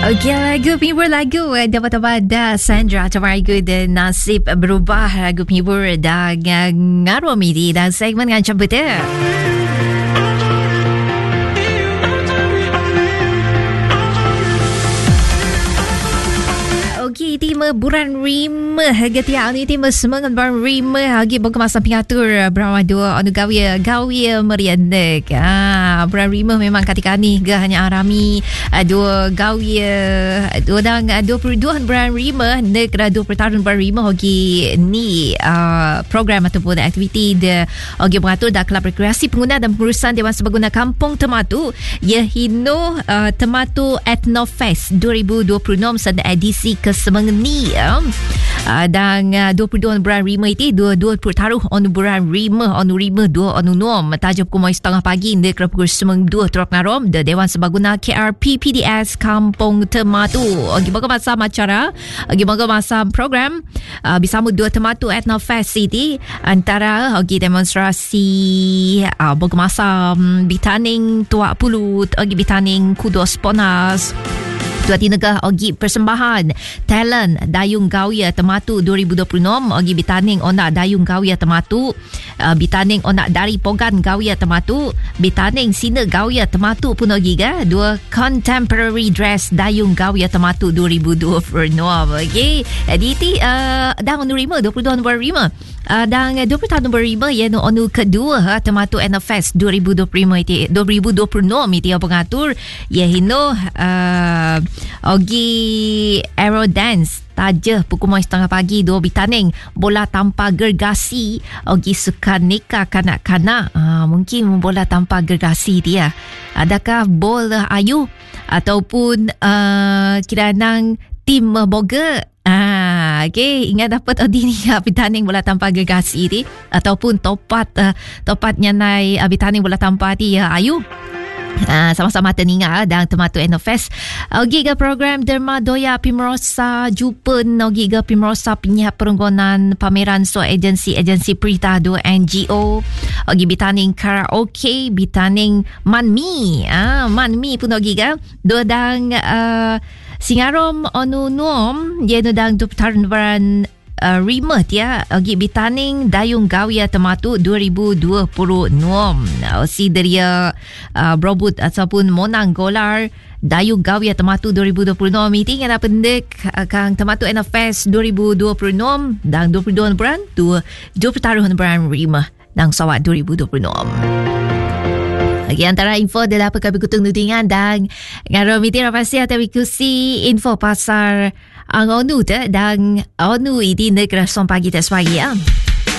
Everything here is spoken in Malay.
Okey, lagu penghibur lagu dapat pada Sandra Tamarigo dan Nasib Berubah, lagu penghibur dan ngaruh midi dan segmen ngancam betul. Okey, tema buran rima getiak ni tema semangat buran rima hagi berkemasan pengatur berawal dua anu gawi merianek. Buran rima memang ketika ni ke hanya arami dua gawi dua dang 22 buran rima negara 20 tahun buran rima hagi ni program ataupun aktiviti de hagi mengatur dah kelab rekreasi pengguna dan pengurusan Dewan Serbaguna Kampung Tematu Yahino Tematu Ethnofest 2026 sedang edisi ke-9 dan 22 bulan rima itu dua pertaruh on buran rima on rima 2 on nom tajuk pukul 7:30 pagi di pukul 2 Teruk Ngarom de Dewan Serbaguna KRP PDS Kampung Tematu. Agi baga masa acara agi baga masa program bersama dua Tematu Ethnofest City antara agi demonstrasi baga masa bitaning tuak pulut agi bitaning kudos ponas Dua Tinegah ogi persembahan talent Dayung Gawia Tematu 2026 ogi bitaning onak Dayung Gawia Tematu bitaning onak dari Pogan Gawia Tematu bitaning Sina Gawia Tematu pun ogi ga dua contemporary dress Dayung Gawia Tematu 2026. Okey, jadi dah onu rima 22 bulan rima dan 20 tahun berima iaitu onu kedua Tematu Ethnofest 2026 itu yang pengatur iaitu Ogi Aero Dance tajah pukul 7:30 pagi dua bitaning bola tanpa gergasi Ogi suka nikah kanak-kanak mungkin bola tanpa gergasi dia adakah bola ayu ataupun kiranang tim boga okey, ingat dapat ni bitaning bola tanpa gergasi ni ataupun topatnya nai bitaning bola tanpa ti ayu sama-sama teninga dan Tematu Ethnofest ogi ga program Derma Doya Pimerosa Jupen ogi ga Pimerosa Penyihap Perunggonan Pameran So agensi perintah dua NGO ogi bitaning karaoke bitaning manmi pun ogi ga dua dang Singarom onu nom iaitu dang Duptaran Baran rima dia ogi bitaning Dayung Gawia Tematu 2026 si deria brobut ataupun monang golar Dayung Gawia Tematu 2026 meeting yang pendek kang Tematu Ethnofest 2026 dan 22 bulan 20 tahun bulan rima dan sawat 2026. Lagi antara info adalah apa kami kutung nutingan dan ngarom meeting rapasi atau ikusi info pasar ang onu dan onu ini negara som pagi tes pagi